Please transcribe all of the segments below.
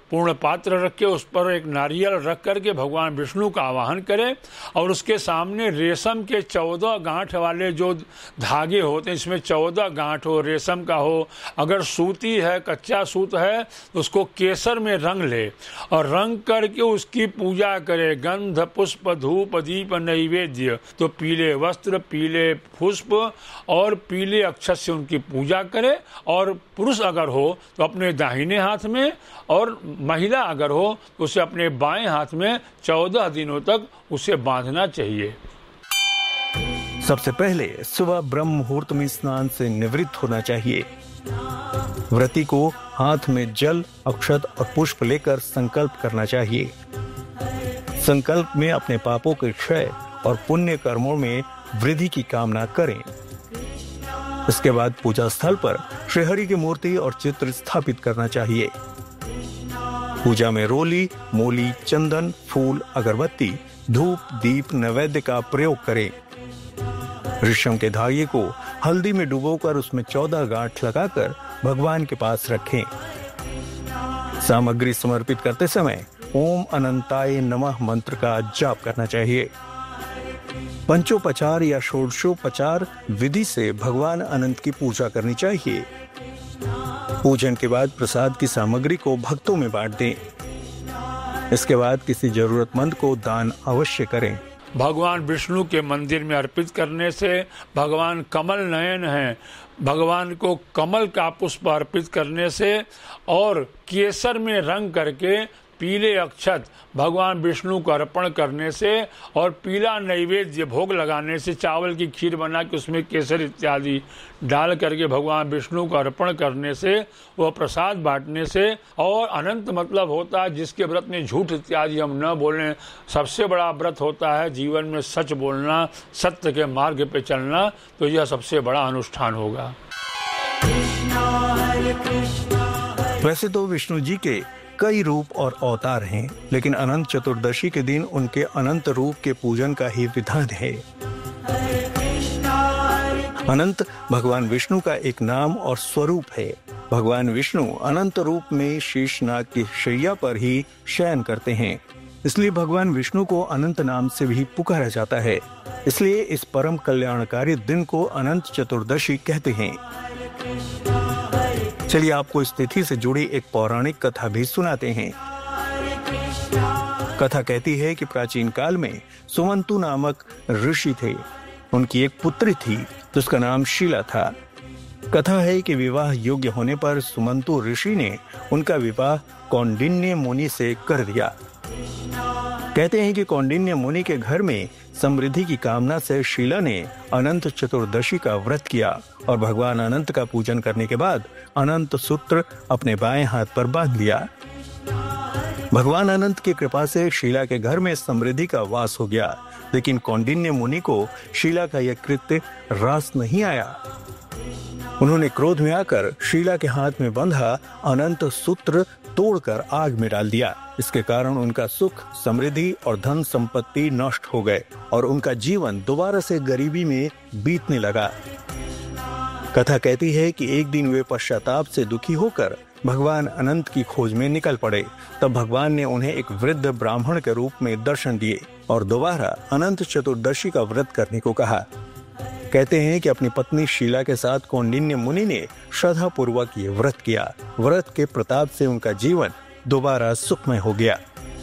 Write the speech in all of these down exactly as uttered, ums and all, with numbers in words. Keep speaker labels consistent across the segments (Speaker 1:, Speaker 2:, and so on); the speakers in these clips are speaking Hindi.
Speaker 1: पूर्ण पात्र रखे, उस पर एक नारियल रख करके भगवान विष्णु का आवाहन करें और उसके सामने रेशम के चौदह गांठ वाले जो धागे होते हैं, इसमें चौदह गांठ हो, रेशम का हो, अगर सूती है, कच्चा सूत है तो उसको केसर में रंग ले और रंग करके उसकी पूजा करे। गंध पुष्प धूप दीप नैवेद्य, तो पीले वस्त्र, पीले पुष्प और पीले अक्षत से उनकी पूजा करे। और पुरुष अगर हो तो अपने दाहिने हाथ में, और महिला अगर हो तो उसे अपने बाएं हाथ में चौदह दिनों तक उसे बांधना चाहिए।
Speaker 2: सबसे पहले सुबह ब्रह्म मुहूर्त में स्नान से निवृत्त होना चाहिए। व्रती को हाथ में जल, अक्षत और पुष्प लेकर संकल्प करना चाहिए। संकल्प में अपने पापों के क्षय और पुण्य कर्मों में वृद्धि की कामना करें। इसके बाद पूजा स्थल पर श्रीहरि की मूर्ति और चित्र स्थापित करना चाहिए। पूजा में रोली, मूली, चंदन, फूल, अगरबत्ती, धूप, दीप, नैवेद्य का प्रयोग करें। रेशम के धागे को हल्दी में डुबोकर उसमें चौदह गांठ लगाकर भगवान के पास रखें। सामग्री समर्पित करते समय ओम अनंताय नमः मंत्र का जाप करना चाहिए। पंचोपचार या षोडशोपचार विधि से भगवान अनंत की पूजा करनी चाहिए। पूजन के बाद प्रसाद की सामग्री को भक्तों में बांट दें। इसके बाद किसी जरूरतमंद को दान अवश्य करें।
Speaker 1: भगवान विष्णु के मंदिर में अर्पित करने से भगवान कमल नयन हैं, भगवान को कमल का पुष्प अर्पित करने से और केसर में रंग करके पीले अक्षत भगवान विष्णु को अर्पण करने से और पीला नैवेद्य भोग लगाने से, चावल की खीर बना के उसमें केसर इत्यादि डाल करके भगवान विष्णु को अर्पण करने से, वह प्रसाद बांटने से, और अनंत मतलब होता है जिसके व्रत में झूठ इत्यादि हम न बोलें। सबसे बड़ा व्रत होता है जीवन में सच बोलना, सत्य के मार्ग पे चलना, तो यह सबसे बड़ा अनुष्ठान होगा।
Speaker 2: वैसे तो विष्णु जी के कई रूप और अवतार हैं, लेकिन अनंत चतुर्दशी के दिन उनके अनंत रूप के पूजन का ही विधान है। अनंत भगवान विष्णु का एक नाम और स्वरूप है। भगवान विष्णु अनंत रूप में शेषनाग की शैया पर ही शयन करते हैं, इसलिए भगवान विष्णु को अनंत नाम से भी पुकारा जाता है। इसलिए इस परम कल्याणकारी दिन को अनंत चतुर्दशी कहते हैं। चलिए आपको इस तिथि से जुड़ी एक पौराणिक कथा भी सुनाते हैं। कथा कहती है कि प्राचीन काल में सुमंतु नामक ऋषि थे। उनकी एक पुत्री थी जिसका नाम शीला था। कथा है कि विवाह योग्य होने पर सुमंतु ऋषि ने उनका विवाह कौंडिन्य मुनि से कर दिया। कहते हैं कि कौंडिन्य मुनि के घर में समृद्धि की कामना से शीला ने अनंत चतुर्दशी का व्रत किया और भगवान अनंत का पूजन करने के बाद अनंत सूत्र अपने बाएं हाथ पर बांध लिया। भगवान अनंत की कृपा से शीला के घर में समृद्धि का वास हो गया, लेकिन कौंडिन्य मुनि को शीला का यह कृत्य रास नहीं आया। उन्होंने क्रोध में आकर शीला के हाथ में बंधा अनंत सूत्र तोड़कर आग में डाल दिया। इसके कारण उनका सुख, समृद्धि और धन संपत्ति नष्ट हो गए और उनका जीवन दोबारा से गरीबी में बीतने लगा। कथा कहती है कि एक दिन वे पश्चाताप से दुखी होकर भगवान अनंत की खोज में निकल पड़े। तब भगवान ने उन्हें एक वृद्ध ब्राह्मण के रूप में दर्शन दिए और दोबारा अनंत चतुर्दशी का व्रत करने को कहा। कहते हैं कि अपनी पत्नी शीला के साथ कौंडिन्य मुनि ने श्रद्धा पूर्वक ये व्रत किया। व्रत के प्रताप से उनका जीवन दोबारा सुखमय हो गया।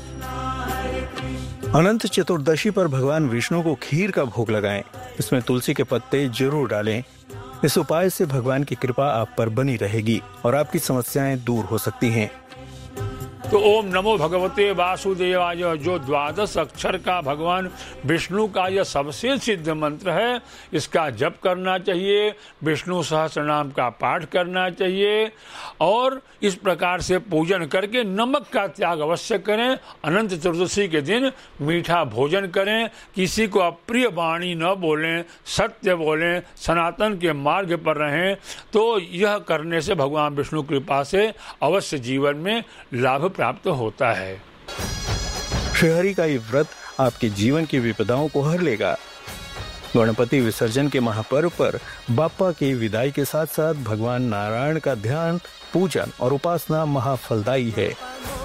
Speaker 2: अनंत चतुर्दशी पर भगवान विष्णु को खीर का भोग लगाएं। इसमें तुलसी के पत्ते जरूर डालें। इस उपाय से भगवान की कृपा आप पर बनी रहेगी और आपकी समस्याएं दूर हो सकती हैं।
Speaker 1: तो ओम नमो भगवते वासुदेवाय, जो द्वादश अक्षर का भगवान विष्णु का यह सबसे सिद्ध मंत्र है, इसका जप करना चाहिए, विष्णु सहस्त्र नाम का पाठ करना चाहिए और इस प्रकार से पूजन करके नमक का त्याग अवश्य करें। अनंत चतुर्दशी के दिन मीठा भोजन करें, किसी को अप्रिय वाणी न बोलें, सत्य बोलें, सनातन के मार्ग पर रहें। तो यह करने से भगवान विष्णु कृपा से अवश्य जीवन में लाभ प्राप्त होता है।
Speaker 2: श्रीहरि का ये व्रत आपके जीवन की विपदाओं को हर लेगा। गणपति विसर्जन के महापर्व पर बाप्पा की विदाई के साथ साथ भगवान नारायण का ध्यान, पूजन और उपासना महाफलदायी है।